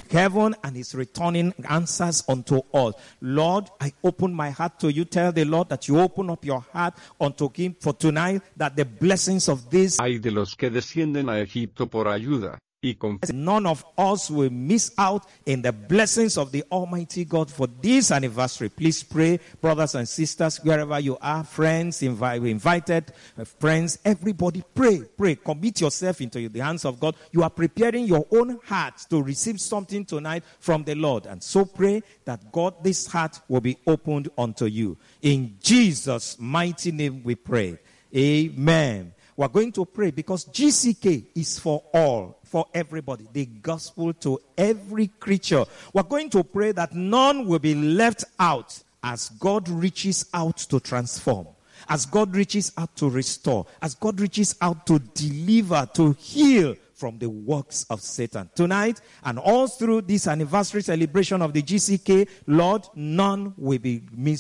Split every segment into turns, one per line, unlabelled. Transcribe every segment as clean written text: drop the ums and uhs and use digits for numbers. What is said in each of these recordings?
heaven and is returning answers unto all. Lord, I open my heart to you. Tell the Lord that you open up your heart unto him for tonight, that the blessings of this,
Hay de los que descienden a Egipto por ayuda, y
none of us will miss out in the blessings of the Almighty God for this anniversary. Please pray, brothers and sisters, wherever you are, friends, invited friends, everybody pray. Commit yourself into the hands of God. You are preparing your own heart to receive something tonight from the Lord. And so pray that God, this heart will be opened unto you. In Jesus' mighty name we pray. Amen. We're going to pray because GCK is for all, for everybody, the gospel to every creature. We're going to pray that none will be left out as God reaches out to transform, as God reaches out to restore, as God reaches out to deliver, to heal from the works of Satan. Tonight and all through this anniversary celebration of the GCK, Lord, none will be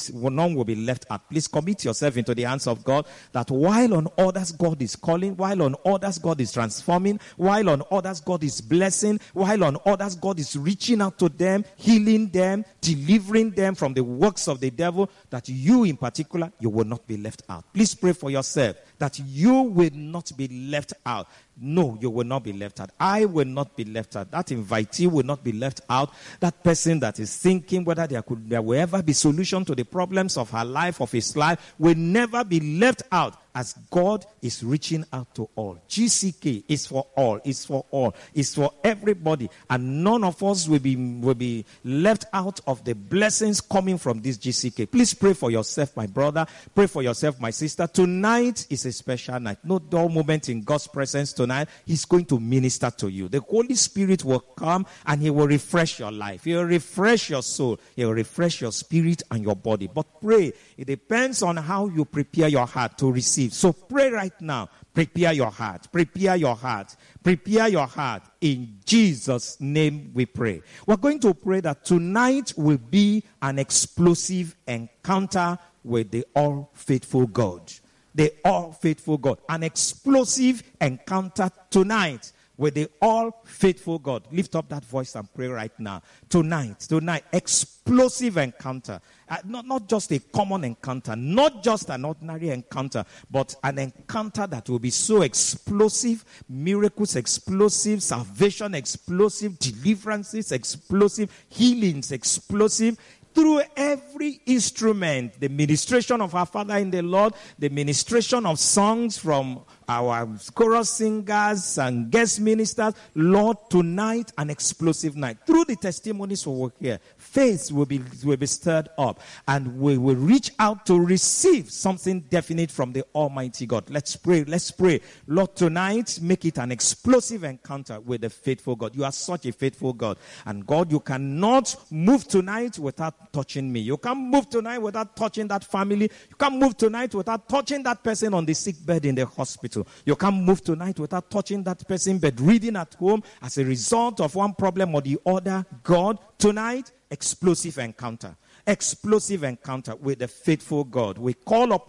left out. Please commit yourself into the hands of God, that while on others God is calling, while on others God is transforming, while on others God is blessing, while on others God is reaching out to them, healing them, delivering them from the works of the devil, that you in particular, you will not be left out. Please pray for yourself that you will not be left out. No, you will not be left out. I will not be left out. That invitee will not be left out. That person that is thinking whether there will ever be solution to the problems of her life, of his life, will never be left out, as God is reaching out to all. GCK is for all. It's for all. It's for everybody. And none of us will be left out of the blessings coming from this GCK. Please pray for yourself, my brother. Pray for yourself, my sister. Tonight is a special night. No dull moment in God's presence tonight. He's going to minister to you. The Holy Spirit will come and he will refresh your life. He will refresh your soul. He will refresh your spirit and your body. But pray. It depends on how you prepare your heart to receive. So pray right now. Prepare your heart. Prepare your heart. Prepare your heart. In Jesus' name we pray. We're going to pray that tonight will be an explosive encounter with the all-faithful God. The all-faithful God. An explosive encounter tonight with the all-faithful God. Lift up that voice and pray right now. Tonight, explosive encounter. Not just a common encounter, not just an ordinary encounter, but an encounter that will be so explosive, miracles explosive, salvation explosive, deliverances explosive, healings explosive, through every instrument, the ministration of our Father in the Lord, the ministration of songs from our chorus singers and guest ministers. Lord, tonight, an explosive night. Through the testimonies we will hear, faith will be stirred up, and we will reach out to receive something definite from the Almighty God. Let's pray. Lord, tonight, make it an explosive encounter with the faithful God. You are such a faithful God. And God, you cannot move tonight without touching me. You can't move tonight without touching that family. You can't move tonight without touching that person on the sick bed in the hospital. You can't move tonight without touching that person bedridden at home as a result of one problem or the other. God, tonight, explosive encounter with the faithful God. We call upon